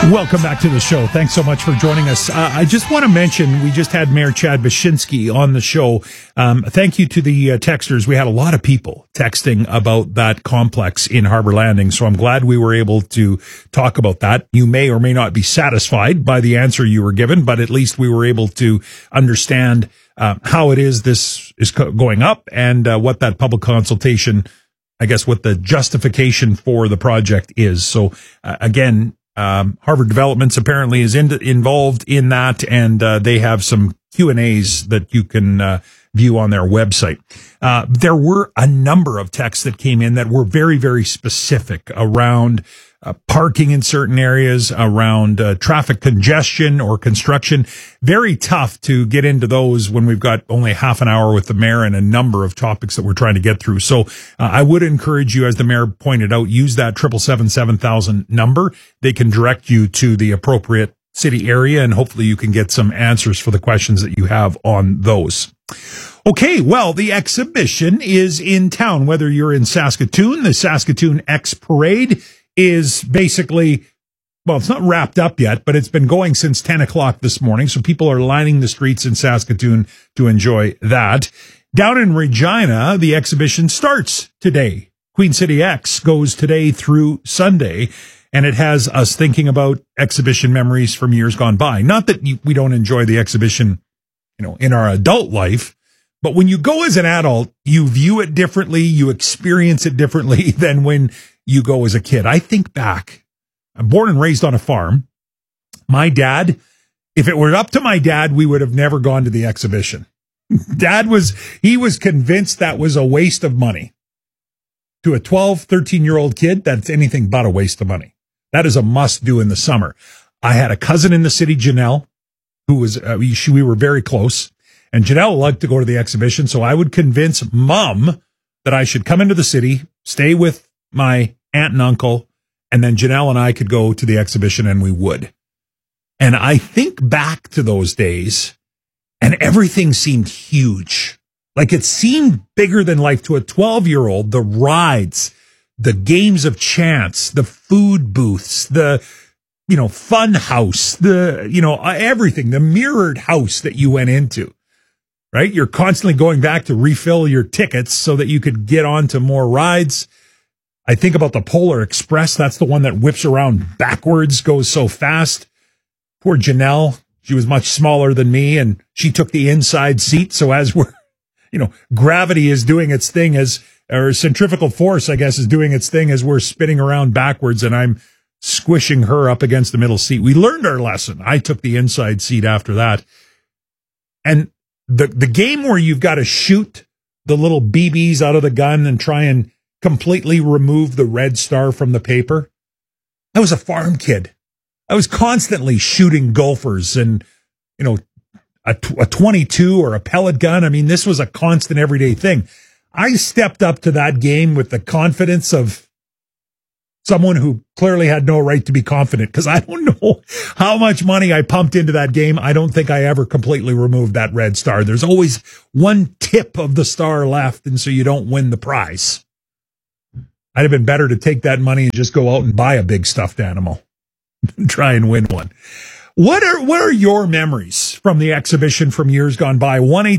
Welcome back to the show. Thanks so much for joining us. I just want to mention, we just had Mayor Chad Baczynski on the show. Thank you to the texters. We had a lot of people texting about that complex in Harbor Landing, so I'm glad we were able to talk about that. You may or may not be satisfied by the answer you were given, but at least we were able to understand how it is this is going up and what that public consultation, I guess, what the justification for the project is. So again, Harvard Developments apparently is involved in that, and they have some Q&As that you can view on their website. There were a number of texts that came in that were very, very specific around parking in certain areas, around traffic congestion or construction. Very tough to get into those when we've got only half an hour with the mayor and a number of topics that we're trying to get through. So I would encourage you, as the mayor pointed out, use that 777-7000 number. They can direct you to the appropriate city area, and hopefully you can get some answers for the questions that you have on those. Okay, well, the exhibition is in town. Whether you're in Saskatoon, the Saskatoon X Parade is basically, well, it's not wrapped up yet, but it's been going since 10 o'clock this morning. So people are lining the streets in Saskatoon to enjoy that. Down in Regina, the exhibition starts today. Queen City X goes today through Sunday, and it has us thinking about exhibition memories from years gone by. Not that we don't enjoy the exhibition, in our adult life, but when you go as an adult, you view it differently, you experience it differently than when you go as a kid. I think back. I'm born and raised on a farm. My dad, if it were up to my dad, we would have never gone to the exhibition. He was convinced that was a waste of money. To a 12, 13-year-old kid, that's anything but a waste of money. That is a must do in the summer. I had a cousin in the city, Janelle, who was, we were very close, and Janelle liked to go to the exhibition. So I would convince Mom that I should come into the city, stay with my aunt and uncle, and then Janelle and I could go to the exhibition, and we would. And I think back to those days, and everything seemed huge. Like it seemed bigger than life to a 12-year-old. The rides, the games of chance, the food booths, the, fun house, everything, the mirrored house that you went into, right? You're constantly going back to refill your tickets so that you could get on to more rides. I think about the Polar Express. That's the one that whips around backwards, goes so fast. Poor Janelle. She was much smaller than me, and she took the inside seat. So as we're, gravity is doing its thing or centrifugal force, I guess, is doing its thing as we're spinning around backwards, and I'm squishing her up against the middle seat. We learned our lesson. I took the inside seat after that. And the game where you've got to shoot the little BBs out of the gun and try and completely remove the red star from the paper. I was a farm kid. I was constantly shooting golfers and, a 22 or a pellet gun. I mean, this was a constant everyday thing. I stepped up to that game with the confidence of someone who clearly had no right to be confident, because I don't know how much money I pumped into that game. I don't think I ever completely removed that red star. There's always one tip of the star left, and so you don't win the prize. I'd have been better to take that money and just go out and buy a big stuffed animal and try and win one. What are your memories from the exhibition from years gone by?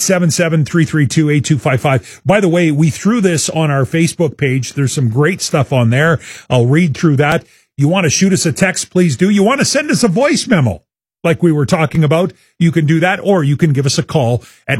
1-877-332-8255. By the way, we threw this on our Facebook page. There's some great stuff on there. I'll read through that. You want to shoot us a text, please do. You want to send us a voice memo like we were talking about, you can do that, or you can give us a call at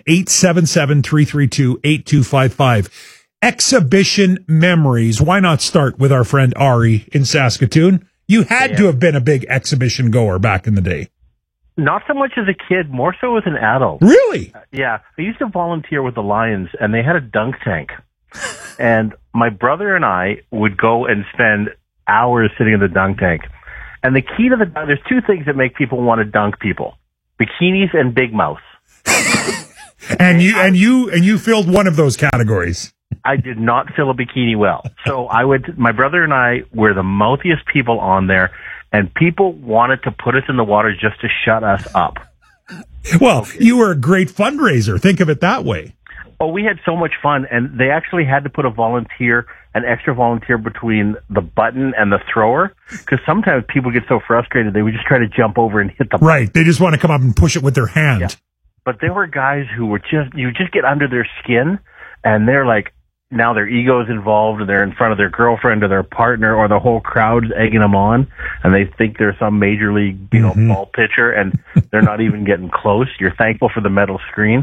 1-877-332-8255. Exhibition memories. Why not start with our friend Ari in Saskatoon? You had to have been a big exhibition goer back in the day. Not so much as a kid, more so as an adult. Really? Yeah. I used to volunteer with the Lions, and they had a dunk tank. And my brother and I would go and spend hours sitting in the dunk tank. And the key to there's two things that make people want to dunk people: bikinis and big mouths. and you filled one of those categories. I did not fill a bikini well. So my brother and I were the mouthiest people on there, and people wanted to put us in the water just to shut us up. Well, you were a great fundraiser. Think of it that way. Oh, we had so much fun, and they actually had to put an extra volunteer between the button and the thrower, because sometimes people get so frustrated they would just try to jump over and hit the button. Right. They just want to come up and push it with their hand. Yeah. But there were guys who were you just get under their skin, and they're like, now their ego is involved, and they're in front of their girlfriend or their partner, or the whole crowd's egging them on, and they think they're some major league, ball pitcher, and they're not even getting close. You're thankful for the metal screen.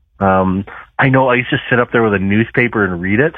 I know I used to sit up there with a newspaper and read it.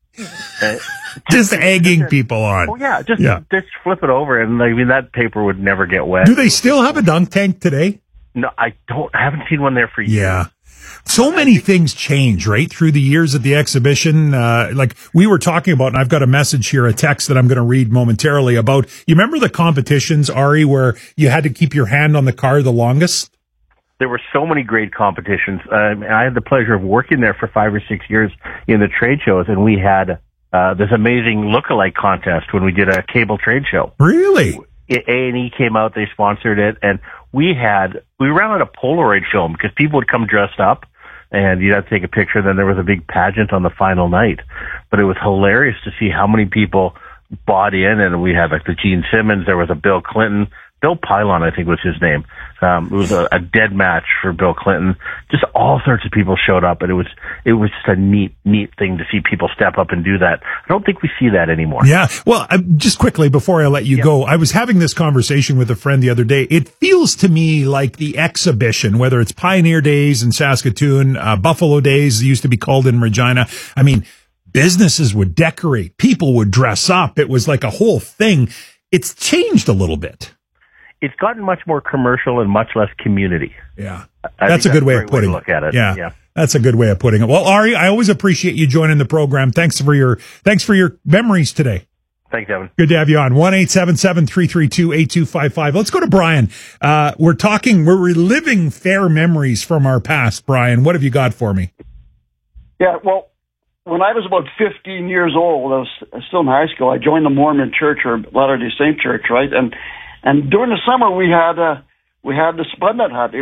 Just egging people on. Oh, yeah. Just flip it over, and that paper would never get wet. Do they still have a dunk tank today? No, I haven't seen one there for years. Yeah. So many things change, right, through the years at the exhibition. Like we were talking about, and I've got a message here, a text that I'm going to read momentarily about, you remember the competitions, Ari, where you had to keep your hand on the car the longest? There were so many great competitions. I had the pleasure of working there for 5 or 6 years in the trade shows, and we had this amazing look-alike contest when we did a cable trade show. Really? A&E came out, they sponsored it, and we ran out a Polaroid film because people would come dressed up, and you'd have to take a picture. Then there was a big pageant on the final night. But it was hilarious to see how many people bought in, and we had like the Gene Simmons, there was a Bill Clinton, Bill Pylon, I think was his name. It was a dead match for Bill Clinton. Just all sorts of people showed up, and it was just a neat thing to see people step up and do that. I don't think we see that anymore. Yeah. Well, just quickly before I let you go, I was having this conversation with a friend the other day. It feels to me like the exhibition, whether it's Pioneer Days in Saskatoon, Buffalo Days used to be called in Regina. I mean, businesses would decorate, people would dress up. It was like a whole thing. It's changed a little bit. It's gotten much more commercial and much less community. Yeah. That's a good way of putting it. Look at it. Yeah. That's a good way of putting it. Well, Ari, I always appreciate you joining the program. Thanks for your memories today. Thanks, Evan. Good to have you on. 1-877-332-8255. Let's go to Brian. We're reliving fair memories from our past. Brian, what have you got for me? Yeah, well, when I was about 15 years old, I was still in high school, I joined the Mormon Church, or Latter-day Saint Church, right? And during the summer, we had the Spudnut Hut.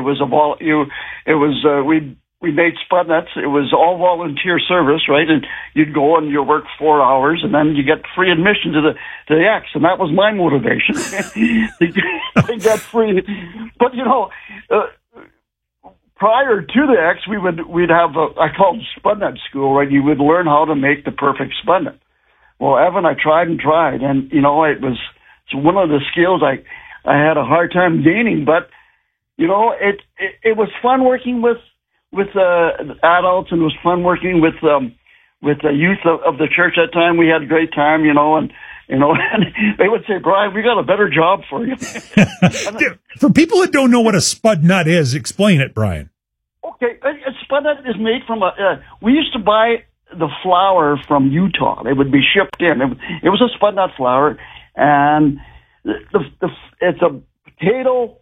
We made Spudnuts. It was all volunteer service, right? And you'd go and you work 4 hours, and then you get free admission to the X, and that was my motivation to get free. But prior to the X, we'd have I called Spudnut school, right? You would learn how to make the perfect Spudnut. Well, Evan, I tried, and it was one of the skills I had a hard time gaining, but it was fun working with adults, and it was fun working with the youth of the church at that time. We had a great time, and they would say, Brian, we got a better job for you. For people that don't know what a spud nut is, explain it, Brian. Okay, a spud nut is made from we used to buy the flour from Utah. It would be shipped in. It was a spud nut flour, and it's a potato.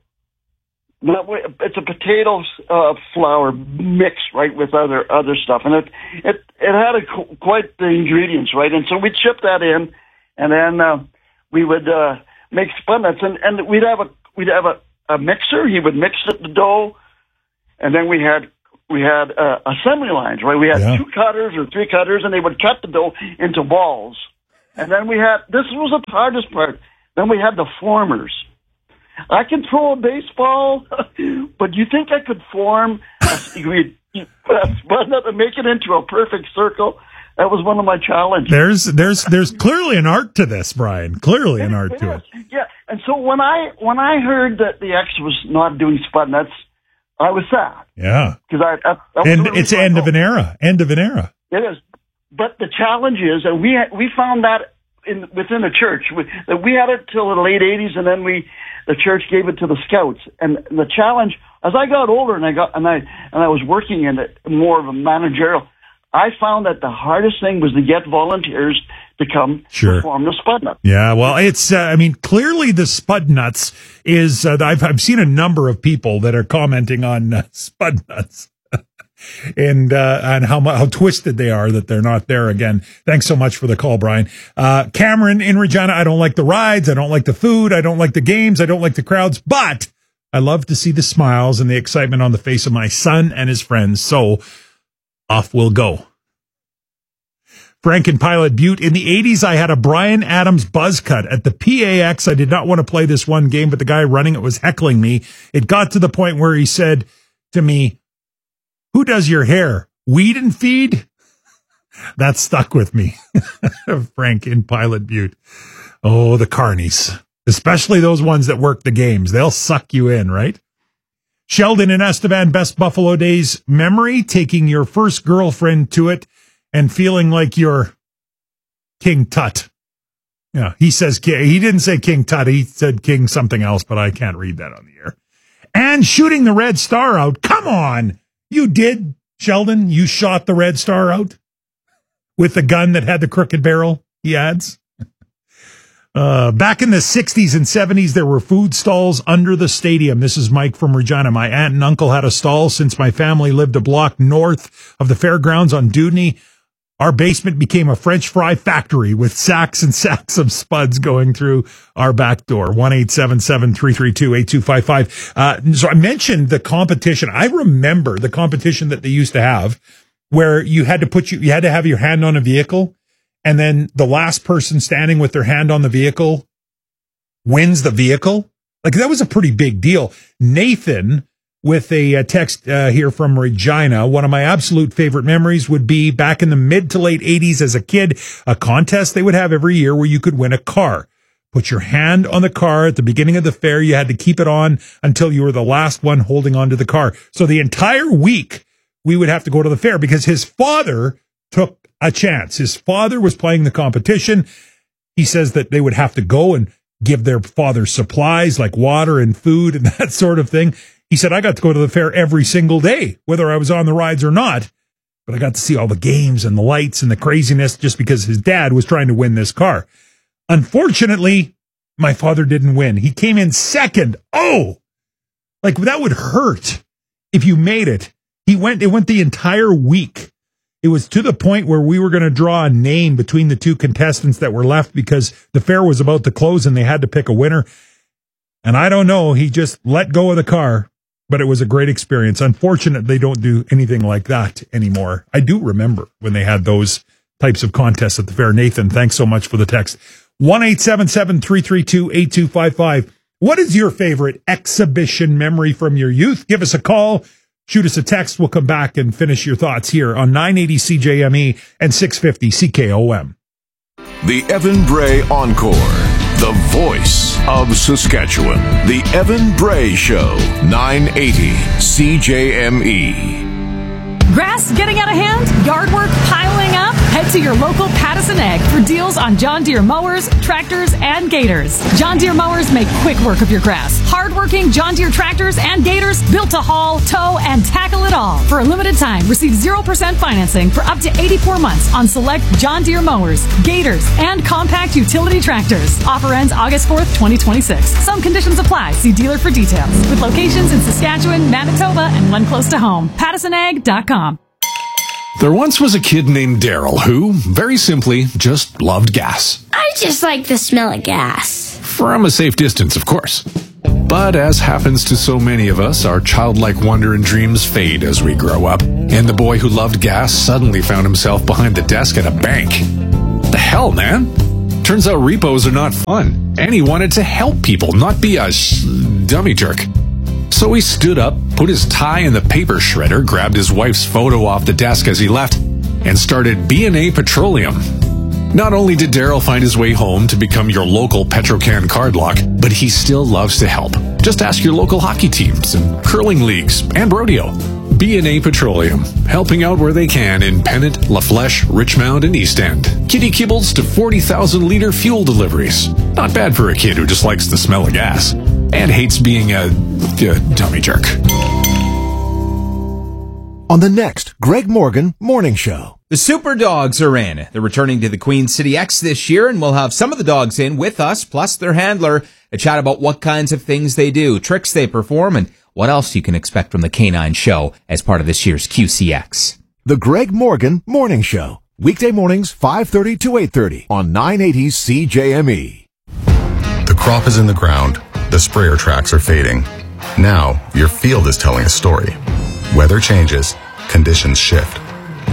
It's a potato flour mix, right, with other stuff, and it had quite the ingredients, right, and so we'd ship that in, and then we would make spud nuts, and we'd have a mixer. He would mix the dough, and then we had assembly lines, right? We had 2 cutters or 3 cutters, and they would cut the dough into balls, and then this was the hardest part. Then we had the formers. I can throw a baseball, but you think I could form a spud nut and make it into a perfect circle? That was one of my challenges. There's clearly an art to this, Brian. Clearly an art to it. Yeah, and so when I heard that the X was not doing spud nuts, I was sad. Yeah, because it's end of an era. End of an era. It is, but the challenge is, and we found that within the church, we had it till the late '80s, and then the church gave it to the Scouts. And the challenge, as I got older and I was working in it more of a managerial, I found that the hardest thing was to get volunteers to come perform the spud nut. Yeah, well, it's clearly the spud nuts is I've seen a number of people that are commenting on spud nuts. And how twisted they are that they're not there again. Thanks so much for the call, Brian. Cameron in Regina, I don't like the rides, I don't like the food, I don't like the games, I don't like the crowds, but I love to see the smiles and the excitement on the face of my son and his friends. So off we'll go. Frank and Pilot Butte. In the 80s, I had a Bryan Adams buzz cut at the PAX. I did not want to play this one game, but the guy running it was heckling me. It got to the point where he said to me, "Who does your hair? Weed and Feed?" That stuck with me. Frank in Pilot Butte. Oh, the carnies, especially those ones that work the games. They'll suck you in, right? Sheldon and Estevan, best Buffalo Days memory, taking your first girlfriend to it and feeling like you're King Tut. Yeah, he says, he didn't say King Tut, he said King something else, but I can't read that on the air. And shooting the Red Star out. Come on. You did, Sheldon. You shot the Red Star out with the gun that had the crooked barrel, he adds. Back in the 60s and 70s, there were food stalls under the stadium. This is Mike from Regina. My aunt and uncle had a stall since my family lived a block north of the fairgrounds on Dewdney. Our basement became a French fry factory with sacks and sacks of spuds going through our back door. 1-877-332-8255. So I mentioned the competition. I remember the competition that they used to have where you had to have your hand on a vehicle, and then the last person standing with their hand on the vehicle wins the vehicle. Like, that was a pretty big deal. Nathan, with a text here from Regina, one of my absolute favorite memories would be back in the mid to late 80s as a kid, a contest they would have every year where you could win a car. Put your hand on the car at the beginning of the fair. You had to keep it on until you were the last one holding onto the car. So the entire week we would have to go to the fair because his father took a chance. His father was playing the competition. He says that they would have to go and give their father supplies like water and food and that sort of thing. He said, I got to go to the fair every single day, whether I was on the rides or not. But I got to see all the games and the lights and the craziness just because his dad was trying to win this car. Unfortunately, my father didn't win. He came in second. Oh, like that would hurt if you made it. It went the entire week. It was to the point where we were going to draw a name between the two contestants that were left because the fair was about to close and they had to pick a winner. And I don't know, he just let go of the car, but it was a great experience. Unfortunately, they don't do anything like that anymore. I do remember when they had those types of contests at the fair. Nathan, thanks so much for the text. 1-877-332-8255. What is your favorite exhibition memory from your youth? Give us a call. Shoot us a text. We'll come back and finish your thoughts here on 980 CJME and 650 CKOM. The Evan Bray Encore, the voice of Saskatchewan. The Evan Bray Show, 980 CJME. Grass getting out of hand? Yard work piling up? Head to your local Pattison Ag for deals on John Deere mowers, tractors, and gators. John Deere mowers make quick work of your grass. Hard-working John Deere tractors and gators built to haul, tow, and tackle it all. For a limited time, receive 0% financing for up to 84 months on select John Deere mowers, gators, and compact utility tractors. Offer ends August 4th, 2026. Some conditions apply. See dealer for details. With locations in Saskatchewan, Manitoba, and one close to home. PattisonAg.com. There once was a kid named Daryl who, very simply, just loved gas. I just like the smell of gas. From a safe distance, of course. But as happens to so many of us, our childlike wonder and dreams fade as we grow up. And the boy who loved gas suddenly found himself behind the desk at a bank. The hell, man? Turns out repos are not fun. And he wanted to help people, not be a dummy jerk. So he stood up, put his tie in the paper shredder, grabbed his wife's photo off the desk as he left, and started B&A Petroleum. Not only did Daryl find his way home to become your local Petrocan card lock, but he still loves to help. Just ask your local hockey teams and curling leagues and rodeo. B&A Petroleum, helping out where they can in Pennant, La Flèche, Richmond, and East End. Kitty kibbles to 40,000-liter fuel deliveries. Not bad for a kid who just likes the smell of gas and hates being a dummy jerk. On the next Greg Morgan Morning Show. The Super Dogs are in. They're returning to the Queen City X this year, and we'll have some of the dogs in with us, plus their handler, to chat about what kinds of things they do, tricks they perform, and what else you can expect from the Canine Show as part of this year's QCX. The Greg Morgan Morning Show. Weekday mornings, 5:30 to 8:30 on 980 CJME. The crop is in the ground. The sprayer tracks are fading. Now, your field is telling a story. Weather changes. Conditions shift.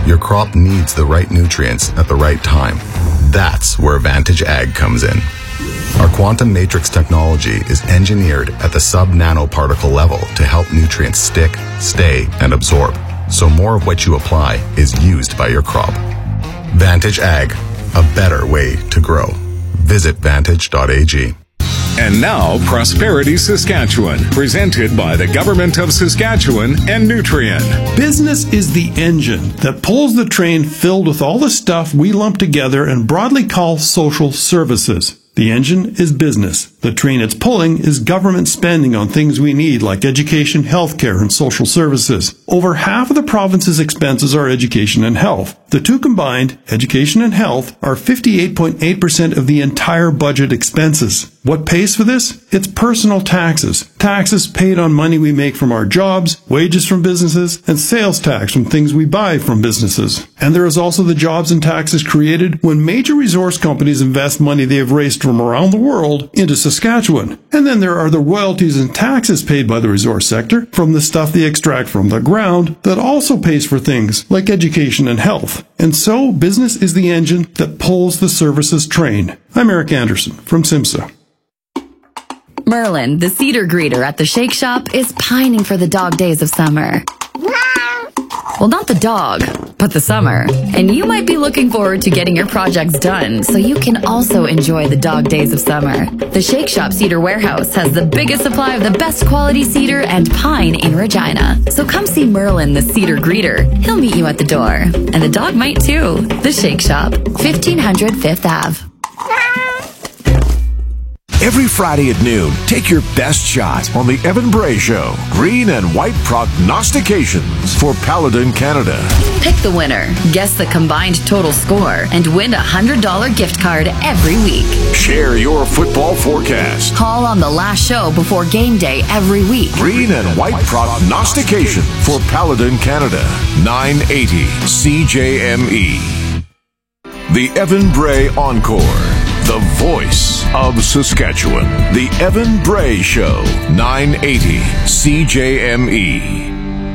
Your crop needs the right nutrients at the right time. That's where Vantage Ag comes in. Our quantum matrix technology is engineered at the sub-nanoparticle level to help nutrients stick, stay, and absorb, so more of what you apply is used by your crop. Vantage Ag, a better way to grow. Visit vantage.ag. And now, Prosperity Saskatchewan, presented by the Government of Saskatchewan and Nutrien. Business is the engine that pulls the train filled with all the stuff we lump together and broadly call social services. The engine is business. The train it's pulling is government spending on things we need like education, healthcare, and social services. Over half of the province's expenses are education and health. The two combined, education and health, are 58.8% of the entire budget expenses. What pays for this? It's personal taxes. Taxes paid on money we make from our jobs, wages from businesses, and sales tax from things we buy from businesses. And there is also the jobs and taxes created when major resource companies invest money they have raised from around the world into Saskatchewan. And then there are the royalties and taxes paid by the resource sector from the stuff they extract from the ground that also pays for things like education and health. And so, business is the engine that pulls the services train. I'm Eric Anderson from SIMSA. Merlin, the cedar greeter at the Shake Shop, is pining for the dog days of summer. Well, not the dog, but the summer. And you might be looking forward to getting your projects done so you can also enjoy the dog days of summer. The Shake Shop Cedar Warehouse has the biggest supply of the best quality cedar and pine in Regina. So come see Merlin, the cedar greeter. He'll meet you at the door. And the dog might too. The Shake Shop, 1500 Fifth Ave. Every Friday at noon, take your best shot on the Evan Bray Show. Green and white prognostications for Paladin Canada. Pick the winner, guess the combined total score, and win a $100 gift card every week. Share your football forecast. Call on the last show before game day every week. Green and white prognostication for Paladin Canada. 980 CJME. The Evan Bray Encore. The voice of Saskatchewan. The Evan Bray Show. 980 CJME.